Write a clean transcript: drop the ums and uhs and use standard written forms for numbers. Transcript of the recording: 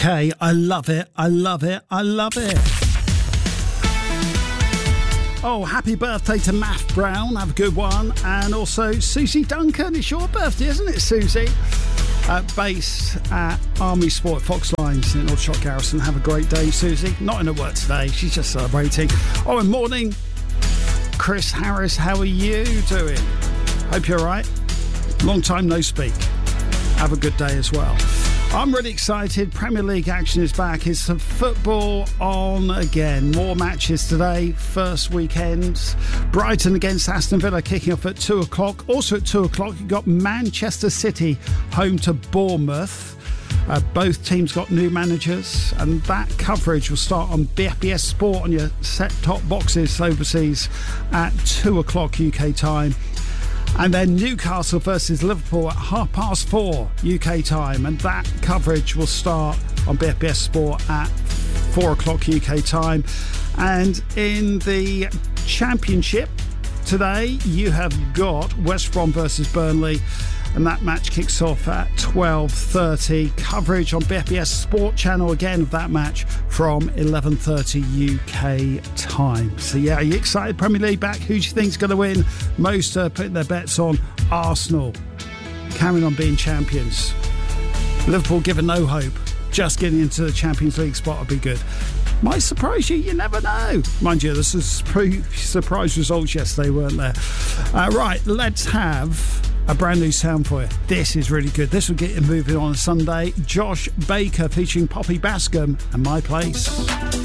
Okay, I love it. I love it. I love it. Oh, happy birthday to Math Brown. Have a good one. And also Susie Duncan. It's your birthday, isn't it, Susie? Based at Army Sport Fox Lines in Aldershot Garrison. Have a great day, Susie. Not in her work today. She's just celebrating. Oh, and morning, Chris Harris. How are you doing? Hope you're all right. Long time no speak. Have a good day as well. I'm really excited. Premier League action is back. It's the football on again. More matches today. First weekend. Brighton against Aston Villa kicking off at 2 o'clock. Also at 2 o'clock, you've got Manchester City home to Bournemouth. Both teams got new managers, and that coverage will start on BFBS Sport on your set-top boxes overseas at 2 o'clock UK time. And then Newcastle versus Liverpool at 4:30 UK time. And that coverage will start on BFBS Sport at 4 o'clock UK time. And in the Championship today, you have got West Brom versus Burnley. And that match kicks off at 12:30. Coverage on BFBS Sport channel again of that match from 11:30 UK time. So yeah, are you excited? Premier League back. Who do you think's going to win? Most are putting their bets on Arsenal, carrying on being champions. Liverpool given no hope. Just getting into the Champions League spot would be good. Might surprise you, you never know. Mind you, this is surprise results yesterday, weren't there? Right, let's have a brand new sound for you. This is really good. This will get you moving on a Sunday. Josh Baker featuring Poppy Bascom and My Place.